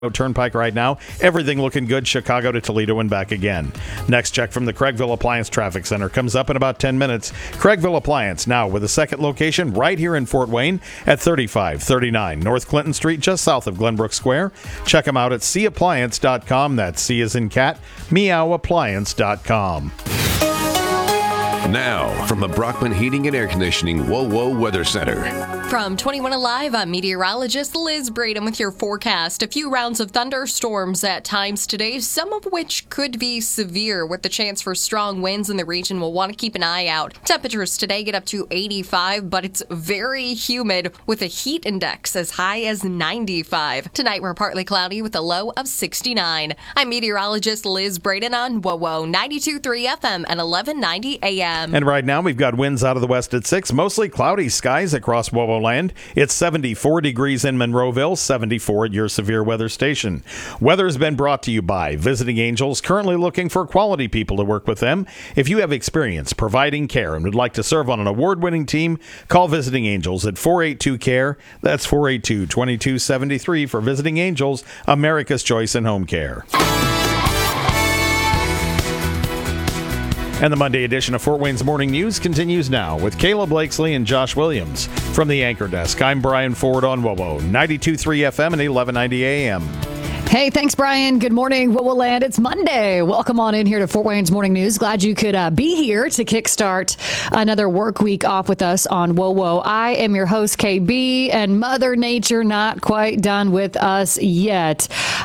Turnpike right now. Everything looking good. Chicago to Toledo and back again. Next check from the Craigville Appliance Traffic Center comes up in about 10 minutes. Craigville Appliance now with a second location right here in Fort Wayne at 3539 North Clinton Street, just south of Glenbrook Square. Check them out at cappliance.com. That's C as in cat, meowappliance.com. Now, from the Brockman Heating and Air Conditioning WOWO Weather Center. From 21 Alive, I'm meteorologist Liz Braden with your forecast. A few rounds of thunderstorms at times today, some of which could be severe with the chance for strong winds in the region. We'll want to keep an eye out. Temperatures today get up to 85, but it's very humid with a heat index as high as 95. Tonight, we're partly cloudy with a low of 69. I'm meteorologist Liz Braden on WOWO 92.3 FM and 1190 AM. And right now, we've got winds out of the west at 6, mostly cloudy skies across WOWO land. It's 74 degrees in Monroeville, 74 at your severe weather station. Weather has been brought to you by Visiting Angels, currently looking for quality people to work with them. If you have experience providing care and would like to serve on an award-winning team, call Visiting Angels at 482-CARE. That's 482-2273 for Visiting Angels, America's choice in home care. And the Monday edition of Fort Wayne's Morning News continues now with Kayla Blakesley and Josh Williams. From the Anchor Desk, I'm Brian Ford on WOWO 92.3 FM and 1190 AM. Hey, thanks, Brian. Good morning, WOWO land. It's Monday. Welcome on in here to Fort Wayne's Morning News. Glad you could be here to kickstart another work week off with us on WOWO. I am your host, KB, and Mother Nature not quite done with us yet.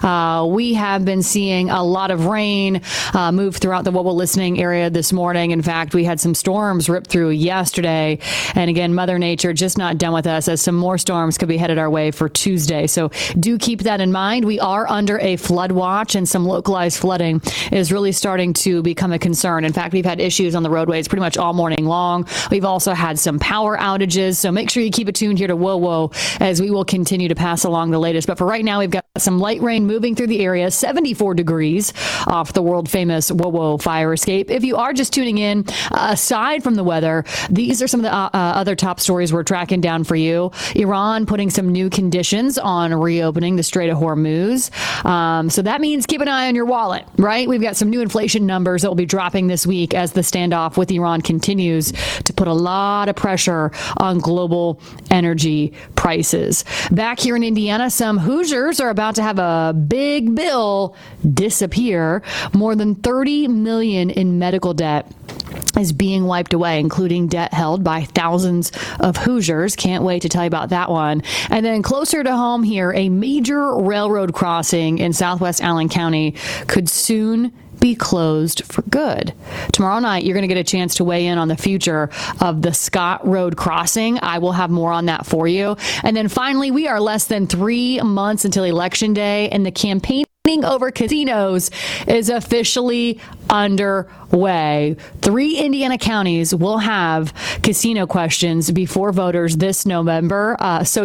We have been seeing a lot of rain move throughout the WOWO listening area this morning. In fact, we had some storms rip through yesterday. And again, Mother Nature just not done with us, as some more storms could be headed our way for Tuesday. So do keep that in mind. We are under a flood watch, and some localized flooding is really starting to become a concern. In fact, we've had issues on the roadways pretty much all morning long. We've also had some power outages, so make sure you keep it tuned here to WOWO as we will continue to pass along the latest. But for right now, we've got some light rain moving through the area, 74 degrees off the world famous WOWO fire escape. If you are just tuning in, aside from the weather, these are some of the other top stories we're tracking down for you. Iran putting some new conditions on reopening the Strait of Hormuz. So that means keep an eye on your wallet, right? We've got some new inflation numbers that will be dropping this week as the standoff with Iran continues to put a lot of pressure on global energy prices. Back here in Indiana, some Hoosiers are about to have a big bill disappear. More than $30 million in medical debt is being wiped away, including debt held by thousands of Hoosiers. Can't wait to tell you about that one. And then closer to home here, a major railroad crossing in southwest Allen County could soon be closed for good. Tomorrow night, you're going to get a chance to weigh in on the future of the Scott Road crossing. I will have more on that for you. And then finally, we are less than 3 months until Election Day, and the campaign over casinos is officially underway. 3 Indiana counties will have casino questions before voters this November. So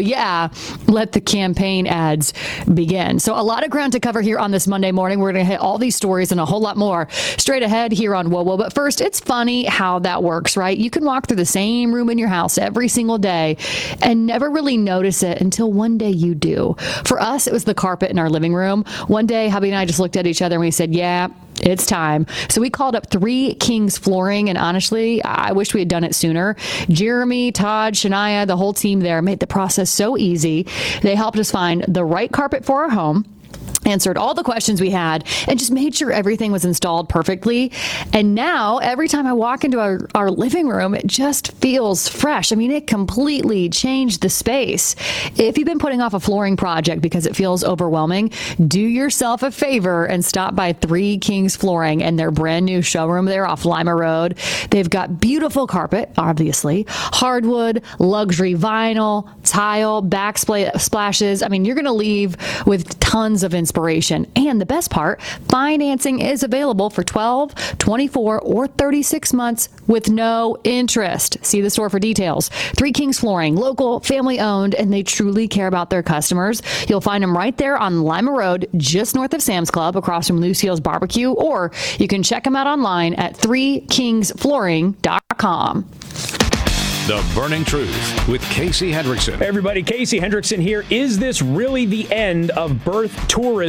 let the campaign ads begin. So a lot of ground to cover here on this Monday morning. We're going to hit all these stories and a whole lot more straight ahead here on WOWO. But first, it's funny how that works, right? You can walk through the same room in your house every single day and never really notice it until one day you do. For us, it was the carpet in our living room. One day, hubby and I just looked at each other and we said, yeah, it's time. So we called up 3 Kings Flooring, and honestly, I wish we had done it sooner. Jeremy, Todd, Shania, the whole team there made the process so easy. They helped us find the right carpet for our home, answered all the questions we had, and just made sure everything was installed perfectly. And now, every time I walk into our living room, it just feels fresh. I mean, it completely changed the space. If you've been putting off a flooring project because it feels overwhelming, do yourself a favor and stop by 3 Kings Flooring and their brand new showroom there off Lima Road. They've got beautiful carpet, obviously, hardwood, luxury vinyl, tile, backsplashes. I mean, you're going to leave with tons of inspiration. And the best part, financing is available for 12, 24, or 36 months with no interest. See the store for details. 3 Kings Flooring, local, family owned, and they truly care about their customers. You'll find them right there on Lima Road, just north of Sam's Club, across from Lucio's Barbecue, or you can check them out online at 3kingsflooring.com. The Burning Truth with Casey Hendrickson. Hey everybody, Casey Hendrickson here. Is this really the end of birth tourism?